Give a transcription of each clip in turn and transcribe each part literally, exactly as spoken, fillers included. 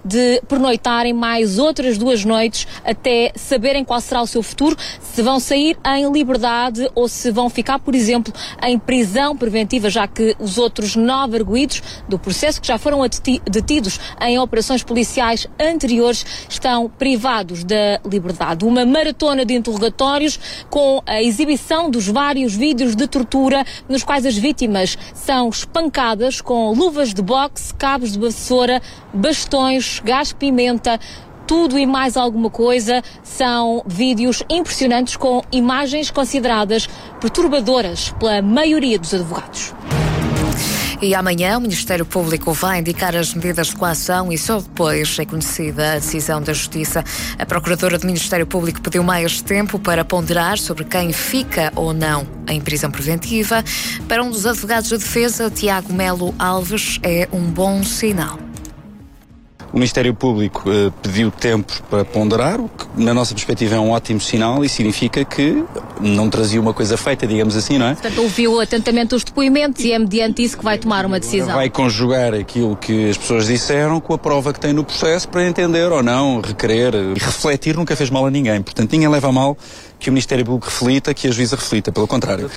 de pernoitarem mais outras duas noites até saberem qual será o seu futuro, se vão sair em liberdade ou se vão ficar, por exemplo, em prisão preventiva, já que os outros nove arguidos do processo que já foram detidos em operações policiais anteriores estão privados da liberdade. Uma maratona de interrogatórios com a exibição dos vários vídeos de tortura nos quais as vítimas são espancadas com luvas de boxe, cabos de vassoura, bastões, gás-pimenta, tudo e mais alguma coisa. São vídeos impressionantes com imagens consideradas perturbadoras pela maioria dos advogados. E amanhã o Ministério Público vai indicar as medidas de coação e só depois é conhecida a decisão da Justiça. A Procuradora do Ministério Público pediu mais tempo para ponderar sobre quem fica ou não em prisão preventiva. Para um dos advogados da defesa, Tiago Melo Alves, é um bom sinal. O Ministério Público eh, pediu tempo para ponderar, o que na nossa perspectiva é um ótimo sinal e significa que não trazia uma coisa feita, digamos assim, não é? Portanto, ouviu atentamente os depoimentos e é mediante isso que vai tomar uma decisão. Vai conjugar aquilo que as pessoas disseram com a prova que tem no processo para entender ou não, requerer e refletir nunca fez mal a ninguém. Portanto, ninguém leva a mal que o Ministério Público reflita, que a juíza reflita, pelo contrário.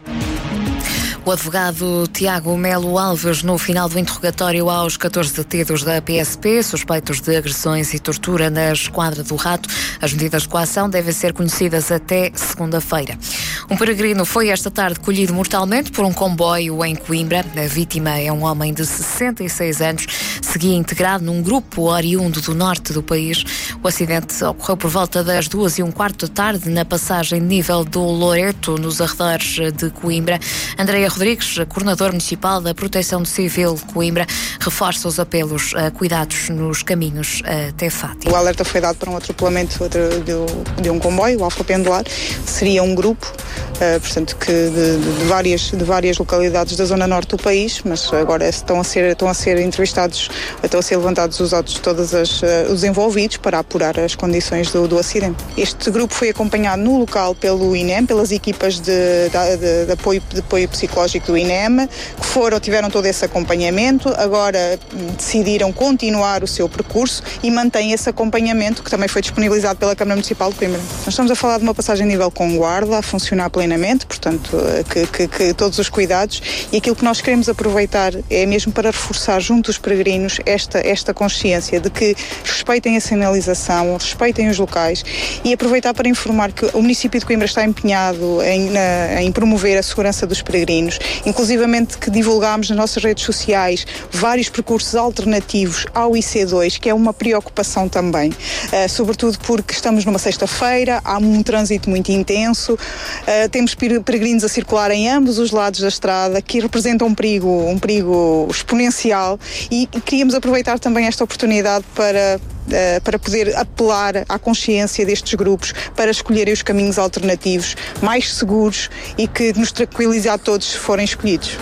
O advogado Tiago Melo Alves, no final do interrogatório aos catorze detidos da P S P, suspeitos de agressões e tortura na Esquadra do Rato, as medidas de coação devem ser conhecidas até segunda-feira. Um peregrino foi esta tarde colhido mortalmente por um comboio em Coimbra. A vítima é um homem de sessenta e seis anos, seguia integrado num grupo oriundo do norte do país. O acidente ocorreu por volta das duas e um quarto da tarde na passagem de nível do Loreto, nos arredores de Coimbra. Andréia Rodrigues, coordenador municipal da Proteção Civil de Coimbra, reforça os apelos a cuidados nos caminhos até Fátima. O alerta foi dado para um atropelamento de, de um comboio, o Alfa Pendular. Seria um grupo, uh, portanto, que de, de, de, várias, de várias localidades da zona norte do país, mas agora estão a ser, estão a ser entrevistados, estão a ser levantados os autos de todos as, uh, os envolvidos para apurar as condições do, do acidente. Este grupo foi acompanhado no local pelo I N E M, pelas equipas de, de, de, de, apoio, de apoio psicológico do I N E M, que foram, tiveram todo esse acompanhamento, agora decidiram continuar o seu percurso e mantêm esse acompanhamento que também foi disponibilizado pela Câmara Municipal de Coimbra. Nós estamos a falar de uma passagem a nível com guarda, a funcionar plenamente, portanto, que, que, que todos os cuidados, e aquilo que nós queremos aproveitar é mesmo para reforçar junto dos peregrinos esta, esta consciência de que respeitem a sinalização, respeitem os locais e aproveitar para informar que o município de Coimbra está empenhado em, na, em promover a segurança dos peregrinos, inclusivamente que divulgámos nas nossas redes sociais vários percursos alternativos ao I C dois, que é uma preocupação também, uh, sobretudo porque estamos numa sexta-feira, há um trânsito muito intenso, uh, temos peregrinos a circular em ambos os lados da estrada, que representam um perigo, um perigo exponencial, e, e queríamos aproveitar também esta oportunidade para Uh, para poder apelar à consciência destes grupos para escolherem os caminhos alternativos mais seguros e que nos tranquilize a todos se forem escolhidos.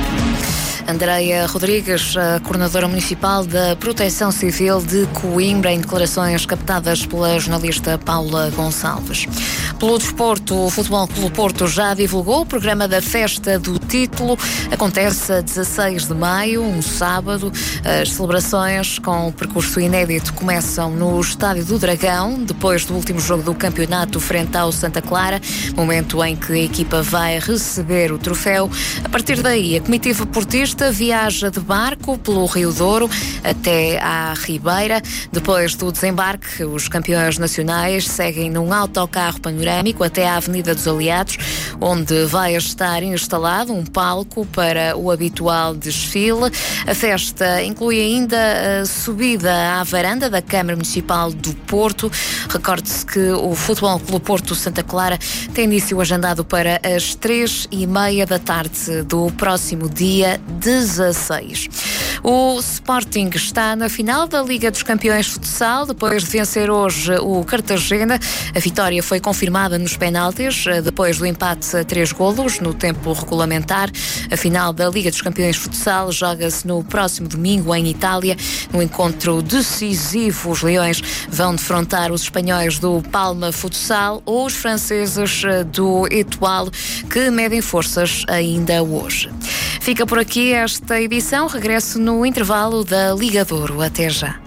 Andréia Rodrigues, a coordenadora municipal da Proteção Civil de Coimbra, em declarações captadas pela jornalista Paula Gonçalves. Pelo desporto, o Futebol Clube Porto já divulgou o programa da Festa do Título. Acontece a dezasseis de maio, um sábado. As celebrações com o percurso inédito começam no Estádio do Dragão, depois do último jogo do campeonato frente ao Santa Clara, momento em que a equipa vai receber o troféu. A partir daí, a comitiva portista viaja de barco pelo Rio Douro até à Ribeira. Depois do desembarque, os campeões nacionais seguem num autocarro panorâmico até à Avenida dos Aliados, onde vai estar instalado um palco para o habitual desfile. A festa inclui ainda a subida à varanda da Câmara Municipal do Porto. Recorde-se que o Futebol Clube Porto Santa Clara tem início agendado para as três e meia da tarde do próximo dia dezasseis. O Sporting está na final da Liga dos Campeões de Futsal, depois de vencer hoje o Cartagena. A vitória foi confirmada nos penaltis, depois do empate a três golos no tempo regulamentar. A final da Liga dos Campeões de Futsal joga-se no próximo domingo em Itália. No encontro decisivo, os Leões vão defrontar os espanhóis do Palma Futsal ou os franceses do Etoile, que medem forças ainda hoje. Fica por aqui esta edição. Regresso no intervalo da Liga Douro. Até já.